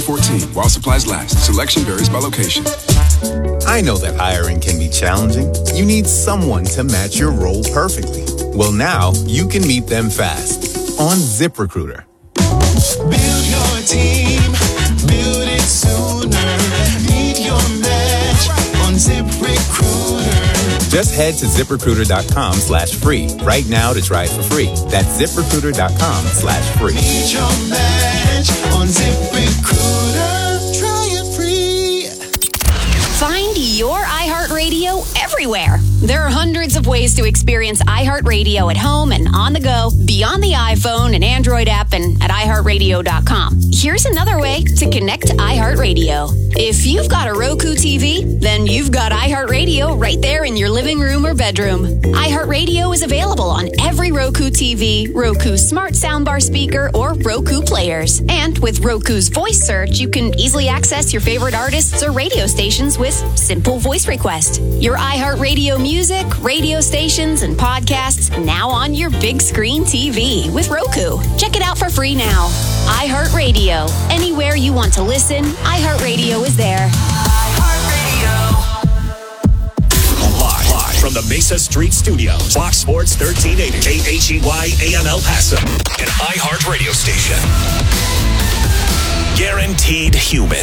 14 while supplies last. Selection varies by location. I know that hiring can be challenging. You need someone to match your role perfectly. Well, now you can meet them fast on ZipRecruiter. Build your team, build it sooner. Meet your match on ZipRecruiter. Just head to ZipRecruiter.com/free right now to try it for free. That's ZipRecruiter.com/free. Meet your match on ZipRecruiter. Try it free. Find your iHeartRadio everywhere. There are hundreds of ways to experience iHeartRadio at home and on the go, beyond the iPhone and Android app and at iHeartRadio.com. Here's another way to connect to iHeartRadio. If you've got a Roku TV, then you've got iHeartRadio right there in your living room or bedroom. iHeartRadio is available on every Roku TV, Roku smart soundbar speaker, or Roku players. And with Roku's voice search, you can easily access your favorite artists or radio stations with simple voice request. Your iHeartRadio music, radio stations, and podcasts now on your big screen TV with Roku. Check it out for free now. iHeartRadio. Anywhere you want to listen, iHeartRadio is there. Live from the Mesa Street Studios, Fox Sports 1380, KHEY AM El Paso, an iHeartRadio station. Guaranteed human.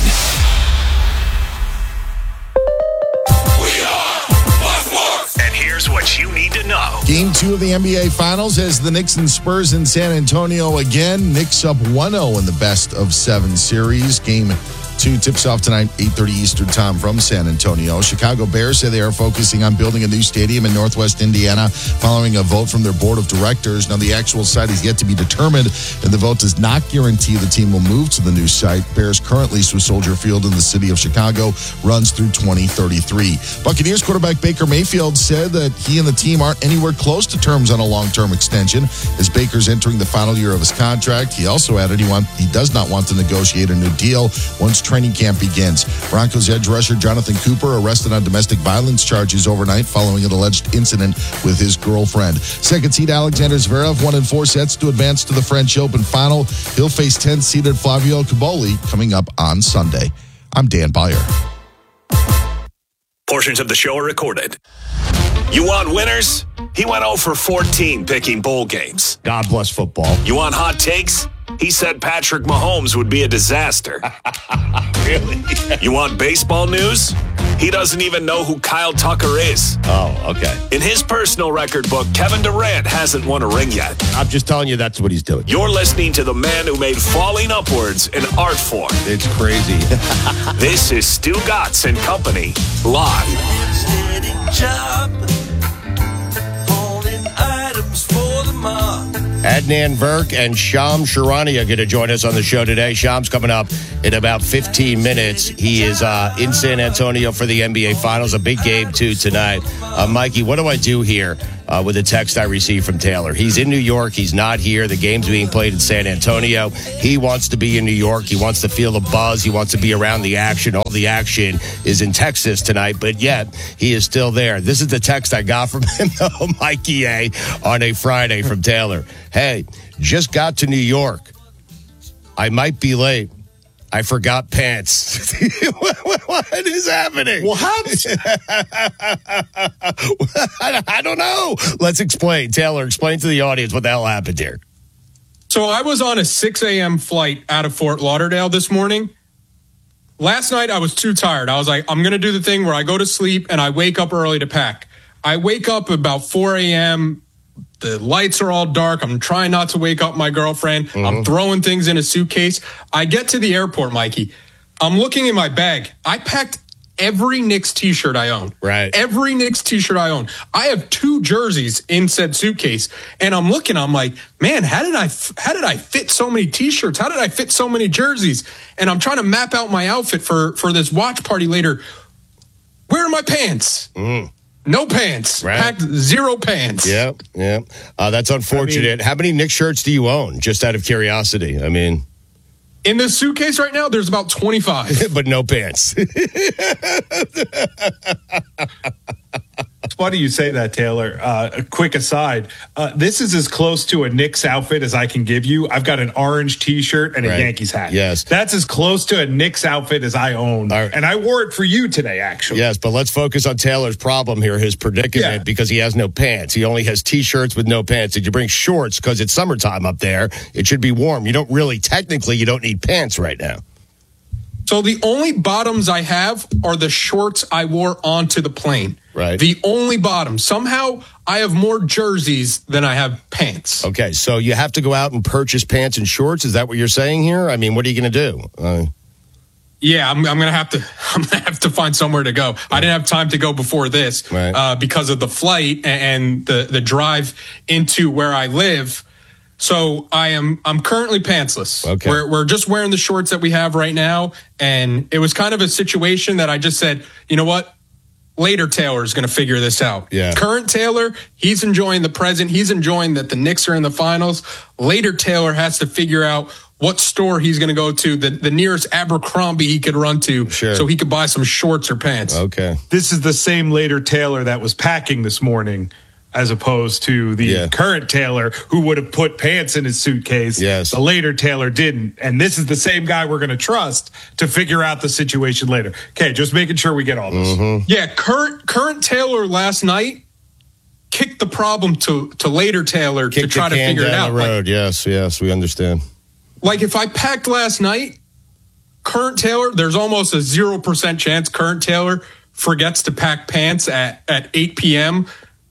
And here's what you need to know. Game 2 of the NBA Finals as the Knicks and Spurs in San Antonio again. Knicks up 1-0 in the best of 7 series. Game 2 tips off tonight, 8:30 Eastern time from San Antonio. Chicago Bears say they are focusing on building a new stadium in Northwest Indiana following a vote from their board of directors. Now, the actual site is yet to be determined, and the vote does not guarantee the team will move to the new site. Bears current lease with Soldier Field in the city of Chicago runs through 2033. Buccaneers quarterback Baker Mayfield said that he and the team aren't anywhere close to terms on a long-term extension as Baker's entering the final year of his contract. He also added he does not want to negotiate a new deal once training camp begins. Broncos edge rusher Jonathan Cooper arrested on domestic violence charges overnight following an alleged incident with his girlfriend. Second seed Alexander Zverev won in 4 sets to advance to the French Open final. He'll face 10th-seeded Flavio Cobolli coming up on Sunday. I'm Dan Beyer. Portions of the show are recorded. You want winners? He went 0 for 14 picking bowl games. God bless football. You want hot takes? He said Patrick Mahomes would be a disaster. Really? You want baseball news? He doesn't even know who Kyle Tucker is. Oh, okay. In his personal record book, Kevin Durant hasn't won a ring yet. I'm just telling you that's what he's doing. You're listening to the man who made falling upwards an art form. It's crazy. This is Stu Gatz and Company, live. Adnan Virk and Sham Sharani are going to join us on the show today. Sham's coming up in about 15 minutes. He is in San Antonio for the NBA Finals, a big game, too, tonight. Mikey, what do I do here with a text I received from Taylor? He's in New York. He's not here. The game's being played in San Antonio. He wants to be in New York. He wants to feel the buzz. He wants to be around the action. All the action is in Texas tonight, but yet he is still there. This is the text I got from him, though, Mikey A, on a Friday from Taylor. Hey, just got to New York. I might be late. I forgot pants. What is happening? What? I don't know. Let's explain. Taylor, explain to the audience what the hell happened here. So I was on a 6 a.m. flight out of Fort Lauderdale this morning. Last night, I was too tired. I was like, I'm going to do the thing where I go to sleep and I wake up early to pack. I wake up about 4 a.m., the lights are all dark. I'm trying not to wake up my girlfriend. Mm-hmm. I'm throwing things in a suitcase. I get to the airport, Mikey. I'm looking in my bag. I packed every Knicks t-shirt I own. Right. Every Knicks t-shirt I own. I have 2 jerseys in said suitcase. And I'm looking, I'm like, man, how did I fit so many t-shirts? How did I fit so many jerseys? And I'm trying to map out my outfit for this watch party later. Where are my pants? No pants. Right. Packed 0 pants. Yeah. That's unfortunate. How many Knicks shirts do you own? Just out of curiosity. I mean, in this suitcase right now, there's about 25. But no pants. funny you say that, Taylor. A quick aside. This is as close to a Knicks outfit as I can give you. I've got an orange T-shirt and a Yankees hat. Yes. That's as close to a Knicks outfit as I own. And I wore it for you today, actually. Yes, but let's focus on Taylor's problem here, his predicament, because he has no pants. He only has T-shirts with no pants. Did you bring shorts? Because it's summertime up there. It should be warm. You don't really, technically, you don't need pants right now. So the only bottoms I have are the shorts I wore onto the plane. Right. The only bottoms. Somehow I have more jerseys than I have pants. Okay, so you have to go out and purchase pants and shorts. Is that what you're saying here? I mean, what are you going to do? Yeah, I'm gonna have to find somewhere to go. I didn't have time to go before this because of the flight and the drive into where I live. So I'm currently pantsless. Okay. We're just wearing the shorts that we have right now, and it was kind of a situation that I just said, you know what? Later Taylor is going to figure this out. Yeah. Current Taylor, he's enjoying the present. He's enjoying that the Knicks are in the finals. Later Taylor has to figure out what store he's going to go to, the nearest Abercrombie he could run to, so he could buy some shorts or pants. Okay. This is the same later Taylor that was packing this morning, as opposed to the current Taylor who would have put pants in his suitcase. Yes. The later Taylor didn't. And this is the same guy we're going to trust to figure out the situation later. Okay, just making sure we get all this. Mm-hmm. Yeah, current Taylor last night kicked the problem to later Taylor to try to figure it out. The road. Yes, we understand. Like if I packed last night, current Taylor, there's almost a 0% chance current Taylor forgets to pack pants at 8 p.m.,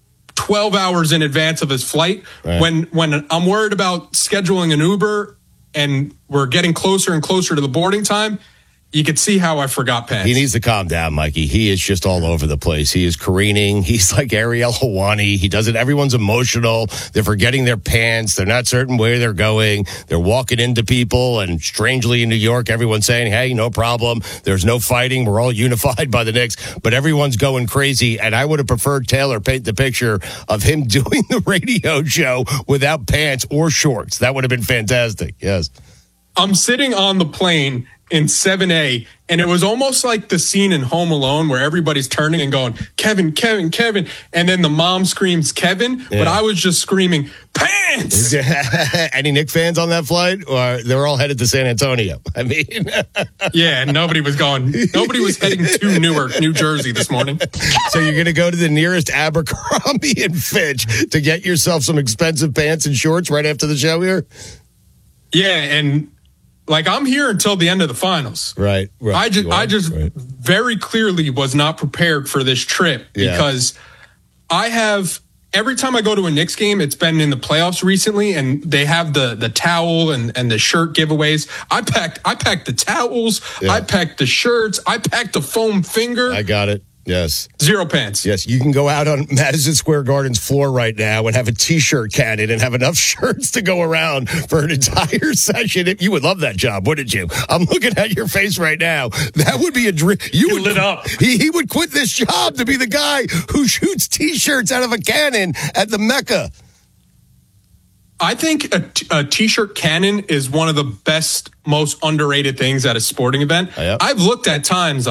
12 hours in advance of his flight. Right. When I'm worried about scheduling an Uber and we're getting closer and closer to the boarding time, you could see how I forgot pants. He needs to calm down, Mikey. He is just all over the place. He is careening. He's like Ariel Helwani. He does it. Everyone's emotional. They're forgetting their pants. They're not certain where they're going. They're walking into people. And strangely in New York, everyone's saying, hey, no problem. There's no fighting. We're all unified by the Knicks. But everyone's going crazy. And I would have preferred Taylor paint the picture of him doing the radio show without pants or shorts. That would have been fantastic. Yes. I'm sitting on the plane in 7A, and it was almost like the scene in Home Alone where everybody's turning and going, Kevin, Kevin, Kevin, and then the mom screams, Kevin, but I was just screaming, pants! Any Knicks fans on that flight? Or they're all headed to San Antonio? I mean... Yeah, nobody was heading to Newark, New Jersey this morning. So you're going to go to the nearest Abercrombie and Fitch to get yourself some expensive pants and shorts right after the show here? Yeah, and... like, I'm here until the end of the finals. Right. I just very clearly was not prepared for this trip because I have, every time I go to a Knicks game, it's been in the playoffs recently, and they have the towel and the shirt giveaways. I packed the towels. Yeah. I packed the shirts. I packed the foam finger. I got it. Yes. 0 pants. Yes, you can go out on Madison Square Garden's floor right now and have a T-shirt cannon and have enough shirts to go around for an entire session. You would love that job, wouldn't you? I'm looking at your face right now. That would be a dream. You would lit up. He would quit this job to be the guy who shoots T-shirts out of a cannon at the Mecca. I think a T-shirt cannon is one of the best, most underrated things at a sporting event. Yep. I've looked at times